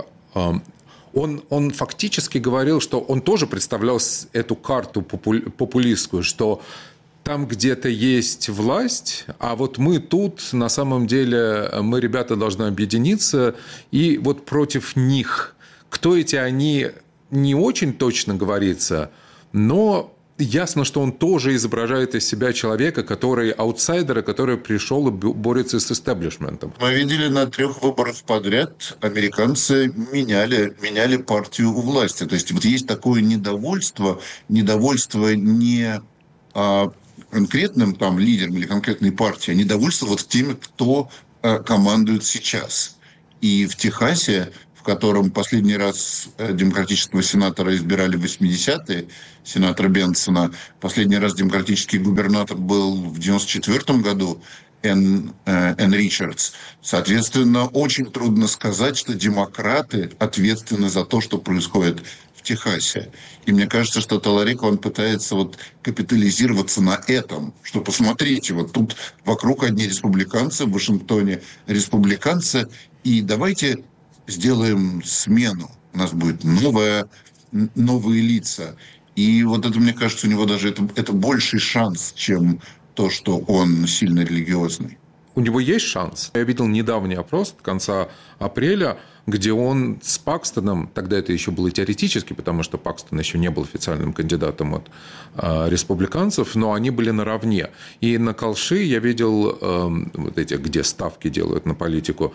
[SPEAKER 5] Он, он фактически говорил, что он тоже представлял эту карту популистскую, что там где-то есть власть, а вот мы тут, на самом деле, мы, ребята, должны объединиться, и вот против них. Кто эти они, не очень точно говорится, но ясно, что он тоже изображает из себя человека, который аутсайдера, который пришел и борется с истеблишментом.
[SPEAKER 15] Мы видели на трех выборах подряд, американцы меняли, меняли партию у власти. То есть вот есть такое недовольство, недовольство не а, конкретным там лидером или конкретной партией, а недовольство вот теми, кто а, командует сейчас. И в Техасе, в котором последний раз демократического сенатора избирали в восьмидесятые, сенатора Бенсона. Последний раз демократический губернатор был в девяносто четвёртом году, Энн, Энн Ричардс. Соответственно, очень трудно сказать, что демократы ответственны за то, что происходит в Техасе. И мне кажется, что Таларико, он пытается вот капитализироваться на этом, что посмотрите, вот тут вокруг одни республиканцы, в Вашингтоне республиканцы, и давайте сделаем смену. У нас будет новая, новые лица. И вот это, мне кажется, у него даже это, это больший шанс, чем то, что он сильно религиозный.
[SPEAKER 5] У него есть шанс. Я видел недавний опрос от конца апреля, где он с Пакстоном, тогда это еще было теоретически, потому что Пакстон еще не был официальным кандидатом от э, республиканцев, но они были наравне. И на Калши я видел э, вот эти, где ставки делают на политику,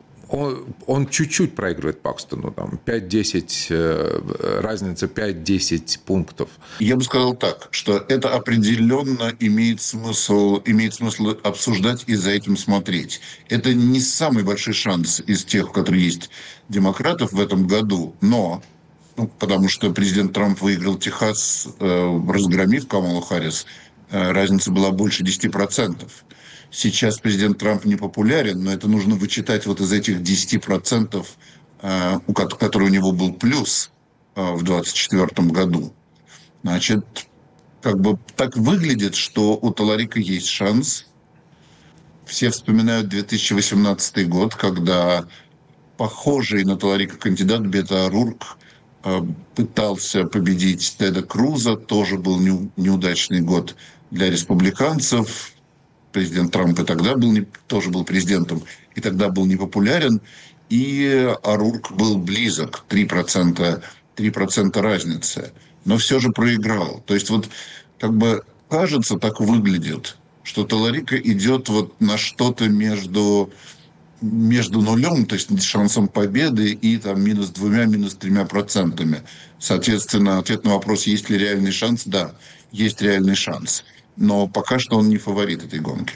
[SPEAKER 5] Он, он чуть-чуть проигрывает Пакстону, там пять-десять, разница пять-десять пунктов.
[SPEAKER 15] Я бы сказал так, что это определенно имеет смысл, имеет смысл обсуждать и за этим смотреть. Это не самый большой шанс из тех, которые есть демократов в этом году, но, ну, потому что президент Трамп выиграл Техас, э, разгромив Камалу Харрис, э, разница была больше десяти процентов. Сейчас президент Трамп не популярен, но это нужно вычитать вот из этих десяти процентов, у которых у него был плюс в двадцать четвёртом году. Значит, как бы так выглядит, что у Таларико есть шанс. Все вспоминают две тысячи восемнадцатый год, когда похожий на Таларико кандидат Бето О'Рурк пытался победить Теда Круза. Тоже был неудачный год для республиканцев. Президент Трамп и тогда был, тоже был президентом, и тогда был непопулярен, и О'Рурк был близок, три процента, три процента разницы, но все же проиграл. То есть вот как бы кажется, так выглядит, что Таларико идет вот на что-то между, между нулем, то есть шансом победы, и там минус двумя, минус тремя процентами. Соответственно, ответ на вопрос, есть ли реальный шанс, да, есть реальный шанс. Но пока что он не фаворит этой гонки.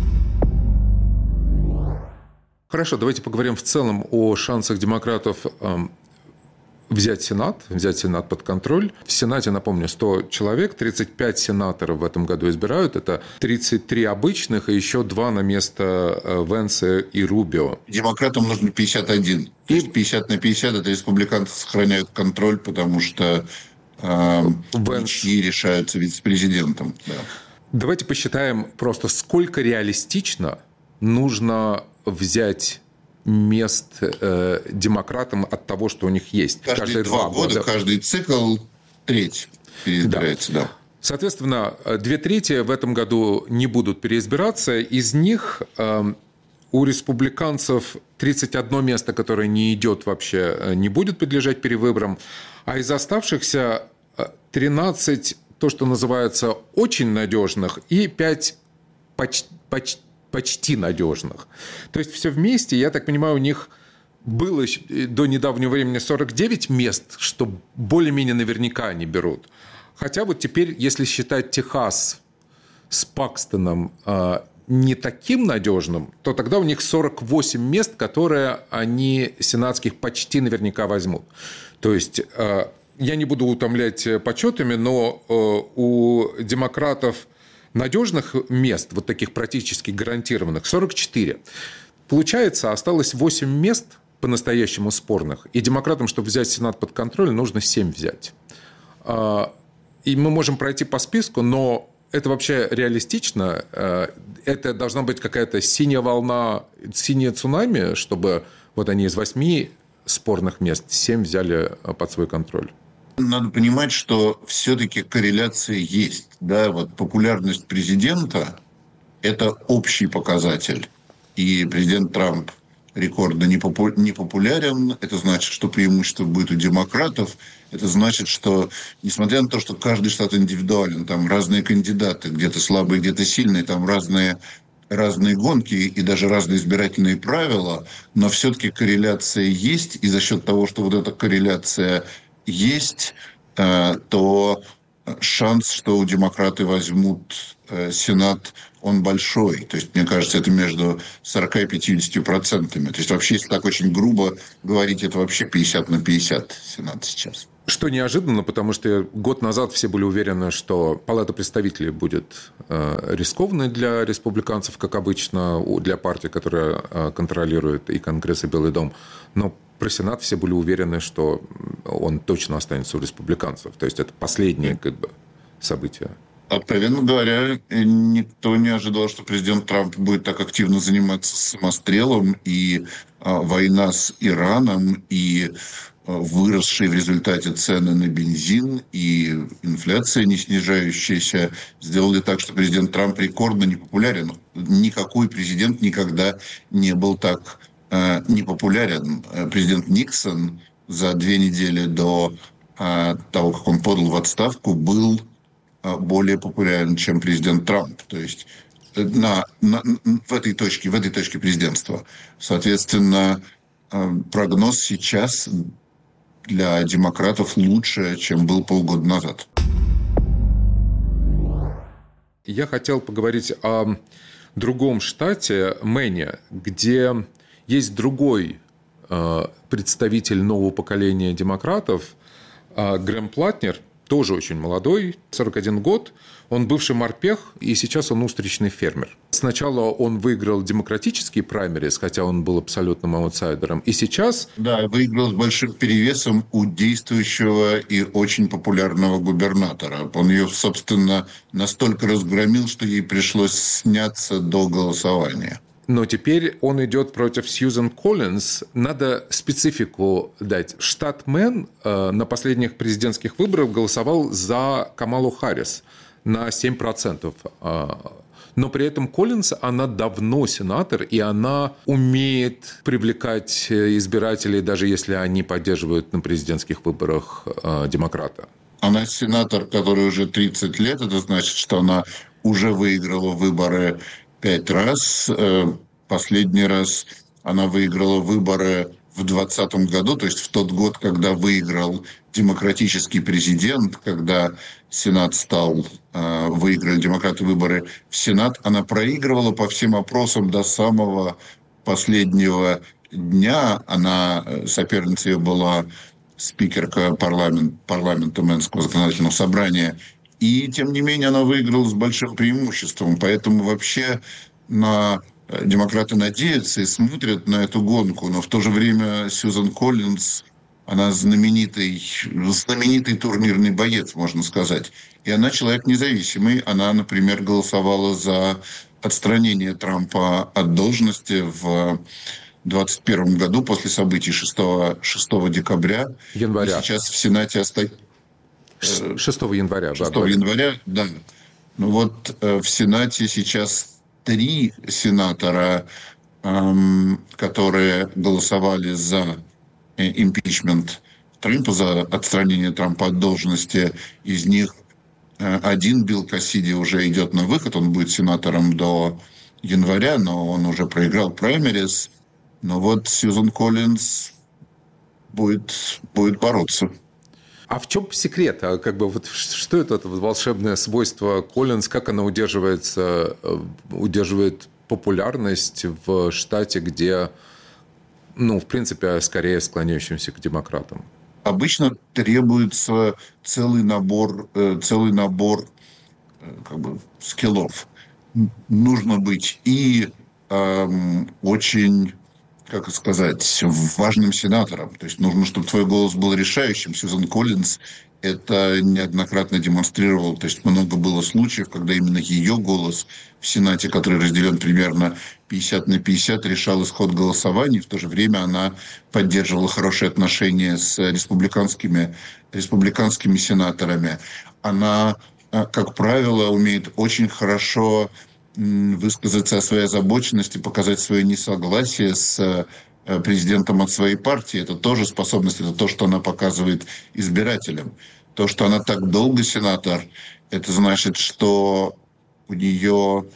[SPEAKER 5] Хорошо, давайте поговорим в целом о шансах демократов э, взять Сенат, взять Сенат под контроль. В Сенате, напомню, сто человек, тридцать пять сенаторов в этом году избирают. Это тридцать три обычных и еще два на место Венса и Рубио.
[SPEAKER 15] Демократам нужно пятьдесят один. То есть пятьдесят на пятьдесят это республиканцы сохраняют контроль, потому что э, ничьи решаются вице-президентом. Да.
[SPEAKER 5] Давайте посчитаем просто, сколько реалистично нужно взять мест э, демократам от того, что у них есть.
[SPEAKER 15] Каждые, каждые два, два года, года, каждый цикл треть переизбирается. Да. Да.
[SPEAKER 5] Соответственно, две трети в этом году не будут переизбираться. Из них э, у республиканцев тридцать одно место, которое не идет вообще, не будет подлежать перевыборам. А из оставшихся тринадцать то, что называется очень надежных, и пять почти, почти, почти надежных. То есть все вместе, я так понимаю, у них было до недавнего времени сорок девять мест, что более-менее наверняка они берут. Хотя вот теперь, если считать Техас с Пакстоном э, не таким надежным, то тогда у них сорок восемь мест, которые они сенатских почти наверняка возьмут. То есть э, я не буду утомлять подсчетами, но у демократов надежных мест, вот таких практически гарантированных, сорок четыре. Получается, осталось восемь мест по-настоящему спорных. И демократам, чтобы взять Сенат под контроль, нужно семь взять. И мы можем пройти по списку, но это вообще реалистично. Это должна быть какая-то синяя волна, синяя цунами, чтобы вот они из восьми спорных мест семь взяли под свой контроль.
[SPEAKER 15] Надо понимать, что все-таки корреляция есть. Да? Вот популярность президента – это общий показатель. И президент Трамп рекордно непопулярен. Это значит, что преимущество будет у демократов. Это значит, что, несмотря на то, что каждый штат индивидуален, там разные кандидаты, где-то слабые, где-то сильные, там разные, разные гонки и даже разные избирательные правила, но все-таки корреляция есть. И за счет того, что вот эта корреляция есть, то шанс, что демократы возьмут Сенат, он большой. То есть, мне кажется, это между сорока и пятьюдесятью процентами. То есть, вообще, если так очень грубо говорить, это вообще пятьдесят на пятьдесят Сенат сейчас.
[SPEAKER 5] Что неожиданно, потому что год назад все были уверены, что Палата представителей будет э, рискованной для республиканцев, как обычно, для партии, которая э, контролирует и Конгресс, и Белый дом. Но про Сенат все были уверены, что он точно останется у республиканцев. То есть это последнее как бы, событие.
[SPEAKER 15] Откровенно говоря, никто не ожидал, что президент Трамп будет так активно заниматься самострелом, и а, война с Ираном, и а, выросшие в результате цены на бензин, и инфляция не снижающаяся сделали так, что президент Трамп рекордно непопулярен. Никакой президент никогда не был так а, непопулярен. Президент Никсон за две недели до а, того, как он подал в отставку, был более популярен, чем президент Трамп. То есть на, на, в этой точке, в этой точке президентства. Соответственно, прогноз сейчас для демократов лучше, чем был полгода назад.
[SPEAKER 5] Я хотел поговорить о другом штате, Мэне, где есть другой представитель нового поколения демократов, Грэм Платнер, тоже очень молодой, сорок один год. Он бывший морпех, и сейчас он устричный фермер. Сначала он выиграл демократические праймерис, хотя он был абсолютным аутсайдером. И сейчас...
[SPEAKER 15] Да, выиграл с большим перевесом у действующего и очень популярного губернатора. Он ее, собственно, настолько разгромил, что ей пришлось сняться до голосования.
[SPEAKER 5] Но теперь он идет против Сьюзен Коллинз. Надо специфику дать. Штат Мэн э, на последних президентских выборах голосовал за Камалу Харрис на семь процентов. Э, но при этом Коллинз, она давно сенатор, и она умеет привлекать избирателей, даже если они поддерживают на президентских выборах э, демократа.
[SPEAKER 15] Она сенатор, который уже тридцать лет. Это значит, что она уже выиграла выборы пять раз. Последний раз она выиграла выборы в двадцатом году, то есть в тот год, когда выиграл демократический президент, когда Сенат стал, выиграли демократы выборы в Сенат. Она проигрывала по всем опросам до самого последнего дня. Она, соперницей ее была спикерка парламент, парламента Мэнского законодательного собрания. И, тем не менее, она выиграла с большим преимуществом. Поэтому вообще на демократы надеются и смотрят на эту гонку. Но в то же время Сьюзен Коллинз, она знаменитый, знаменитый турнирный боец, можно сказать. И она человек независимый. Она, например, голосовала за отстранение Трампа от должности в двадцать первом году после событий шестого декабря.
[SPEAKER 5] Января.
[SPEAKER 15] И сейчас в Сенате остается...
[SPEAKER 5] шестого января.
[SPEAKER 15] шестого января, да. Ну вот э, в Сенате сейчас три сенатора, эм, которые голосовали за э, импичмент Трампа, за отстранение Трампа от должности. Из них э, один, Билл Кассиди, уже идет на выход. Он будет сенатором до января, но он уже проиграл праймерис. Но вот Сьюзен Коллинз будет, будет бороться.
[SPEAKER 5] А в чем секрет? А как бы вот что это, это волшебное свойство Коллинз? Как она удерживается, удерживает популярность в штате, где, ну, в принципе, скорее склоняющимся к демократам?
[SPEAKER 15] Обычно требуется целый набор, целый набор как бы, скиллов. Нужно быть и эм, очень... как сказать, важным сенатором. То есть нужно, чтобы твой голос был решающим. Сьюзен Коллинз это неоднократно демонстрировала. То есть много было случаев, когда именно ее голос в Сенате, который разделен примерно пятьдесят на пятьдесят, решал исход голосований. В то же время она поддерживала хорошие отношения с республиканскими, республиканскими сенаторами. Она, как правило, умеет очень хорошо высказаться о своей озабоченности, показать свое несогласие с президентом от своей партии. Это тоже способность, это то, что она показывает избирателям. То, что она так долго сенатор, это значит, что у нее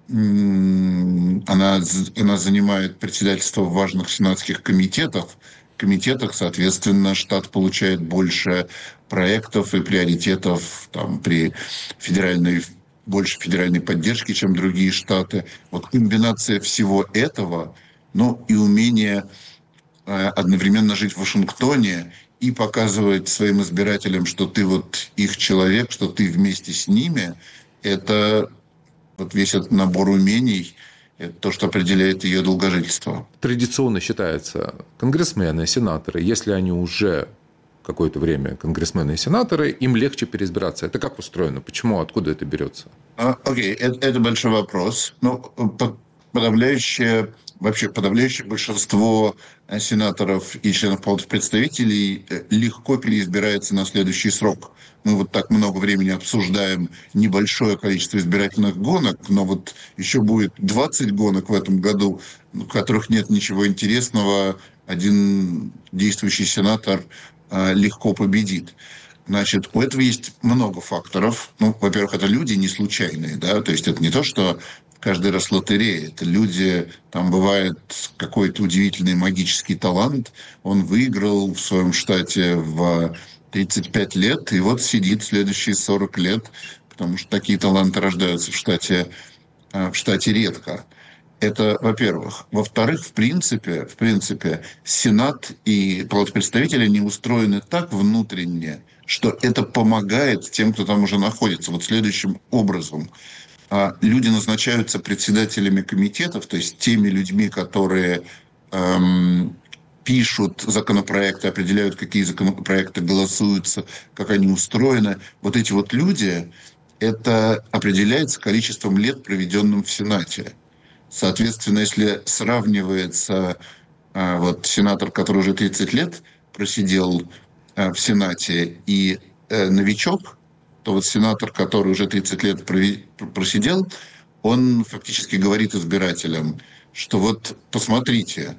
[SPEAKER 15] она, она занимает председательство в важных сенатских комитетах. В комитетах, соответственно, штат получает больше проектов и приоритетов там, при федеральной, больше федеральной поддержки, чем другие штаты. Вот комбинация всего этого, ну и умение э, одновременно жить в Вашингтоне и показывать своим избирателям, что ты вот их человек, что ты вместе с ними, это вот весь этот набор умений, это то, что определяет ее долгожительство.
[SPEAKER 5] Традиционно считается, конгрессмены, сенаторы, если они уже какое-то время конгрессмены и сенаторы, им легче переизбираться. Это как устроено? Почему? Откуда это берется?
[SPEAKER 15] Окей, okay. это, это большой вопрос. Ну, подавляющее, вообще подавляющее большинство сенаторов и членов палаты представителей легко переизбирается на следующий срок. Мы вот так много времени обсуждаем небольшое количество избирательных гонок, но вот еще будет двадцать гонок в этом году, в которых нет ничего интересного. Один действующий сенатор э, легко победит. Значит, у этого есть много факторов. Ну, во-первых, это люди не случайные, да, то есть это не то, что каждый раз лотерея. Это люди, там бывает какой-то удивительный магический талант. Он выиграл в своем штате в тридцать пять лет, и вот сидит следующие сорок лет, потому что такие таланты рождаются в штате, в штате редко. Это, во-первых. Во-вторых, в принципе, в принципе, Сенат и Палата представителей, они устроены так внутренне, что это помогает тем, кто там уже находится. Вот следующим образом. Люди назначаются председателями комитетов, то есть теми людьми, которые эм, пишут законопроекты, определяют, какие законопроекты голосуются, как они устроены. Вот эти вот люди, это определяется количеством лет, проведенным в Сенате. Соответственно, если сравнивается э, вот, сенатор, который уже тридцать лет просидел э, в Сенате, и э, новичок, то вот сенатор, который уже тридцать лет просидел, он фактически говорит избирателям, что вот посмотрите,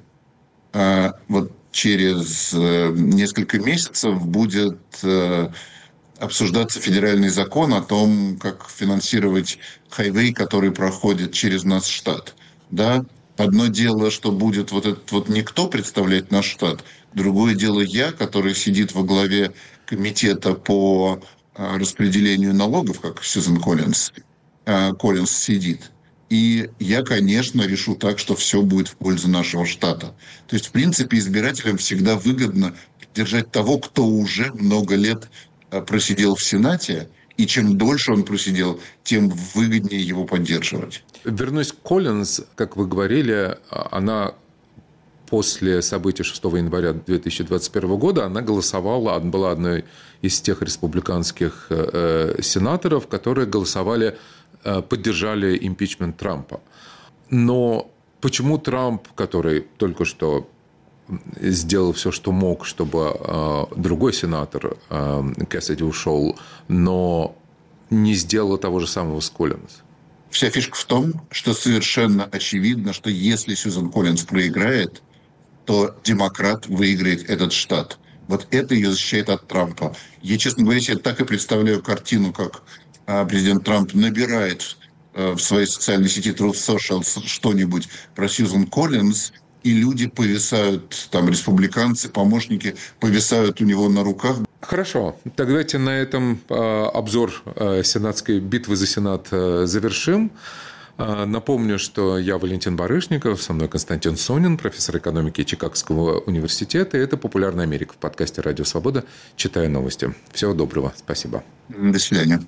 [SPEAKER 15] вот через несколько месяцев будет обсуждаться федеральный закон о том, как финансировать хайвей, который проходит через наш штат. Да? Одно дело, что будет вот этот вот никто представлять наш штат, другое дело я, который сидит во главе комитета по распределению налогов, как Сьюзен Коллинс, Коллинс сидит. И я, конечно, решу так, что все будет в пользу нашего штата. То есть, в принципе, избирателям всегда выгодно держать того, кто уже много лет просидел в Сенате, и чем дольше он просидел, тем выгоднее его поддерживать.
[SPEAKER 5] Вернусь к Коллинс, как вы говорили, она после событий шестого января две тысячи двадцать первого года она голосовала, была одной из тех республиканских э, сенаторов, которые голосовали, э, поддержали импичмент Трампа. Но почему Трамп, который только что сделал все, что мог, чтобы э, другой сенатор э, Кэссиди ушел, но не сделал того же самого с Коллинс?
[SPEAKER 15] Вся фишка в том, что совершенно очевидно, что если Сьюзен Коллинс проиграет, то демократ выиграет этот штат. Вот это ее защищает от Трампа. Я, честно говоря, себе так и представляю картину, как а, президент Трамп набирает а, в своей социальной сети Truth Social что-нибудь про Сьюзен Коллинс, и люди повисают, там, республиканцы, помощники, повисают у него на руках.
[SPEAKER 5] Хорошо. Так давайте на этом а, обзор а, сенатской битвы за Сенат а, завершим. Напомню, что я Валентин Барышников, со мной Константин Сонин, профессор экономики Чикагского университета. И это «Популярная Америка» в подкасте «Радио Свобода». Читаю новости. Всего доброго. Спасибо.
[SPEAKER 15] До свидания.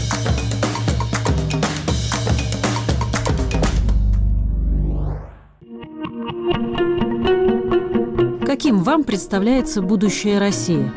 [SPEAKER 1] Каким вам представляется будущее России?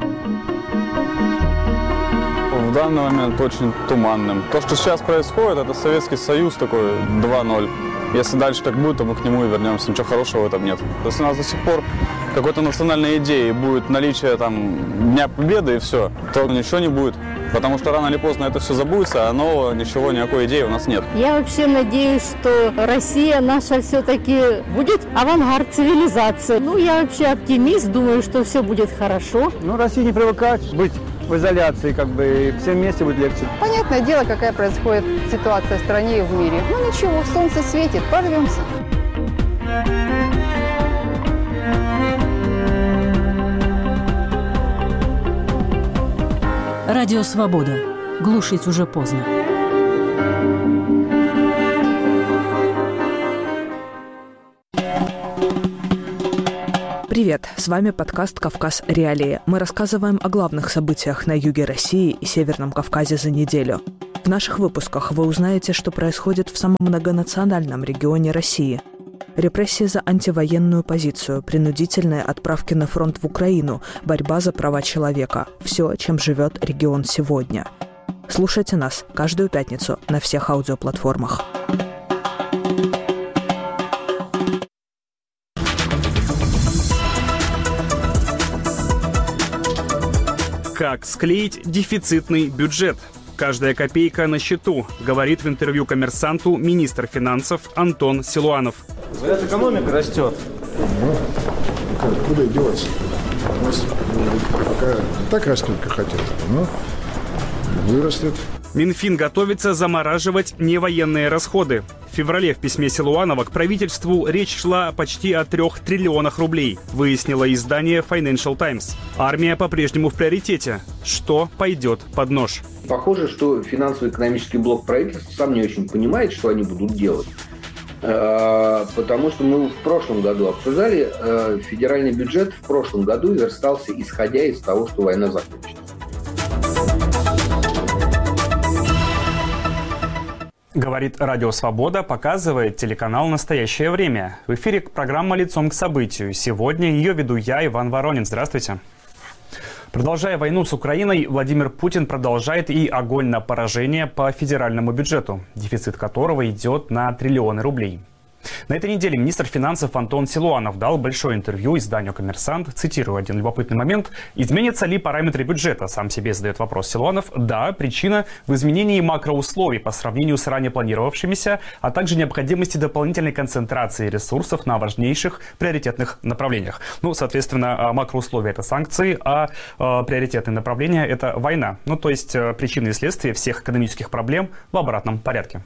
[SPEAKER 16] В данный момент очень туманным. То, что сейчас происходит, это Советский Союз такой два ноль. Если дальше так будет, то мы к нему и вернемся. Ничего хорошего в этом нет. Если у нас до сих пор какой-то национальной идеи будет наличие там Дня Победы и все, то ничего не будет. Потому что рано или поздно это все забудется, а нового ничего, никакой идеи у нас нет.
[SPEAKER 17] Я вообще надеюсь, что Россия наша все-таки будет авангард цивилизации. Ну, я вообще оптимист, думаю, что все будет хорошо.
[SPEAKER 18] Ну, России не привыкать быть в изоляции, как бы, и всем вместе будет легче.
[SPEAKER 12] Понятное дело, какая происходит ситуация в стране и в мире. Ну, ничего, солнце светит, порвемся.
[SPEAKER 1] Радио «Свобода». Глушить уже поздно.
[SPEAKER 19] Привет, с вами подкаст «Кавказ. Реалии». Мы рассказываем о главных событиях на юге России и Северном Кавказе за неделю. В наших выпусках вы узнаете, что происходит в самом многонациональном регионе России. Репрессии за антивоенную позицию, принудительные отправки на фронт в Украину, борьба за права человека – все, чем живет регион сегодня. Слушайте нас каждую пятницу на всех аудиоплатформах.
[SPEAKER 20] Как склеить дефицитный бюджет? Каждая копейка на счету, говорит в интервью «Коммерсанту» министр финансов Антон Силуанов.
[SPEAKER 18] Говорят, экономика растет.
[SPEAKER 21] Ну, куда деваться? У нас пока так растет, как хотят, но вырастет.
[SPEAKER 20] Минфин готовится замораживать невоенные расходы. В феврале в письме Силуанова к правительству речь шла почти о трех триллионах рублей, выяснило издание Financial Times. Армия по-прежнему в приоритете. Что пойдет под нож?
[SPEAKER 22] Похоже, что финансово-экономический блок правительства сам не очень понимает, что они будут делать. Потому что мы в прошлом году обсуждали, федеральный бюджет в прошлом году верстался, исходя из того, что война закончится.
[SPEAKER 20] Говорит Радио Свобода, показывает телеканал «Настоящее время». В эфире программа «Лицом к событию». Сегодня ее веду я, Иван Воронин. Здравствуйте. Продолжая войну с Украиной, Владимир Путин продолжает и огонь на поражение по федеральному бюджету, дефицит которого идет на триллионы рублей. На этой неделе министр финансов Антон Силуанов дал большое интервью изданию «Коммерсант». Цитирую один любопытный момент. «Изменятся ли параметры бюджета?» Сам себе задает вопрос Силуанов. Да, причина в изменении макроусловий по сравнению с ранее планировавшимися, а также необходимости дополнительной концентрации ресурсов на важнейших приоритетных направлениях. Ну, соответственно, макроусловия – это санкции, а э, приоритетные направления – это война. Ну, то есть э, причины и следствия всех экономических проблем в обратном порядке.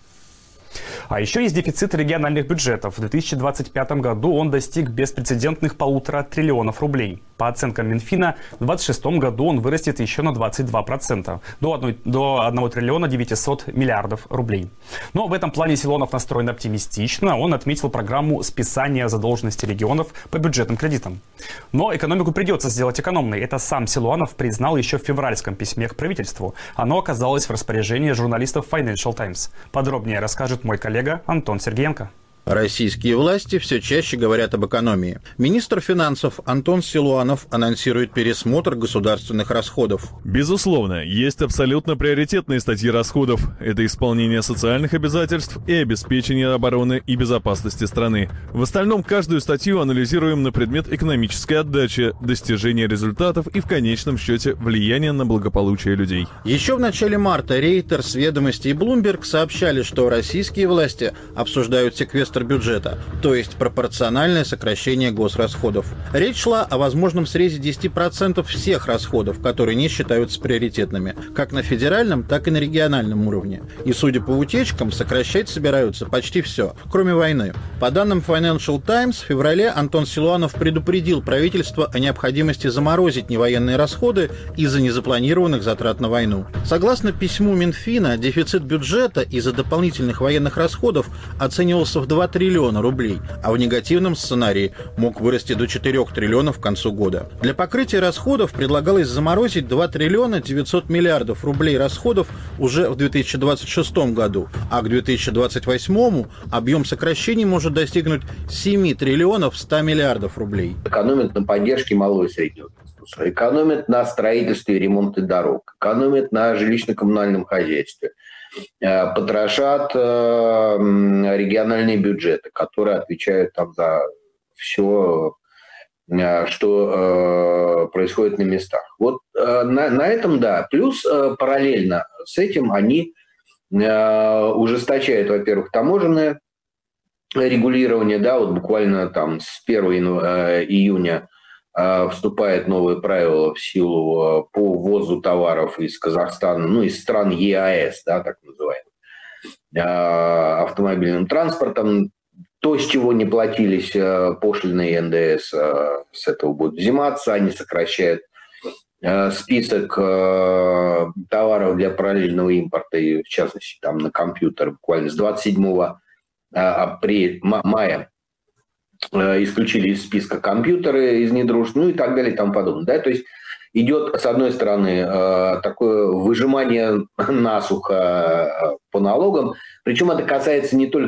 [SPEAKER 20] А еще есть дефицит региональных бюджетов. В две тысячи двадцать пятом году он достиг беспрецедентных полутора триллионов рублей. По оценкам Минфина, в две тысячи двадцать шестом году он вырастет еще на двадцать два процента, до, одной, до одного триллиона девятисот миллиардов рублей. Но в этом плане Силуанов настроен оптимистично. Он отметил программу списания задолженности регионов по бюджетным кредитам. Но экономику придется сделать экономной. Это сам Силуанов признал еще в февральском письме к правительству. Оно оказалось в распоряжении журналистов Financial Times. Подробнее расскажет мой коллега Антон Сергеенко.
[SPEAKER 23] Российские власти все чаще говорят об экономии. Министр финансов Антон Силуанов анонсирует пересмотр государственных расходов.
[SPEAKER 24] Безусловно, есть абсолютно приоритетные статьи расходов. Это исполнение социальных обязательств и обеспечение обороны и безопасности страны. В остальном каждую статью анализируем на предмет экономической отдачи, достижения результатов и в конечном счете влияния на благополучие людей.
[SPEAKER 23] Еще в начале марта Reuters, Ведомости и Bloomberg сообщали, что российские власти обсуждают секвестр бюджета, то есть пропорциональное сокращение госрасходов. Речь шла о возможном срезе десяти процентов всех расходов, которые не считаются приоритетными, как на федеральном, так и на региональном уровне. И, судя по утечкам, сокращать собираются почти все, кроме войны. По данным Financial Times, в феврале Антон Силуанов предупредил правительство о необходимости заморозить невоенные расходы из-за незапланированных затрат на войну. Согласно письму Минфина, дефицит бюджета из-за дополнительных военных расходов оценивался в два триллиона рублей, а в негативном сценарии мог вырасти до четырёх триллионов к концу года. Для покрытия расходов предлагалось заморозить два триллиона девятьсот миллиардов рублей расходов уже в две тысячи двадцать шестом году, а к две тысячи двадцать восьмому объем сокращений может достигнуть семи триллионов ста миллиардов рублей.
[SPEAKER 22] Экономят на поддержке малого и среднего бизнеса, экономят на строительстве и ремонте дорог, экономят на жилищно-коммунальном хозяйстве, потрошат региональные бюджеты, которые отвечают там за все что происходит на местах. Вот на, на этом, да. Плюс параллельно с этим они ужесточают, во-первых, таможенное регулирование, да, вот буквально там с первого июня вступает новые правила в силу по ввозу товаров из Казахстана, ну, из стран ЕАЭС, да, так называемых, автомобильным транспортом. То, с чего не платились пошлины и эн дэ эс, с этого будет взиматься. Они сокращают список товаров для параллельного импорта, и в частности там на компьютер, буквально с двадцать седьмого апреля, мая исключили из списка компьютеры из недружеств, ну и так далее и тому подобное. Да? То есть идет, с одной стороны, такое выжимание насухо по налогам, причем это касается не только